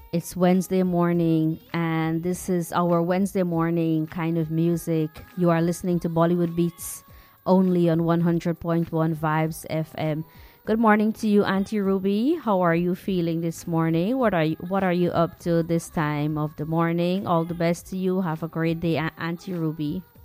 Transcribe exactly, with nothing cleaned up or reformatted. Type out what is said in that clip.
It's Wednesday morning, and this is our Wednesday morning kind of music. You are listening to Bollywood Beats only on one hundred point one Vibes F M. Good morning to you, Auntie Ruby. How are you feeling this morning? What are you, what are you up to this time of the morning? All the best to you. Have a great day, A- Auntie Ruby.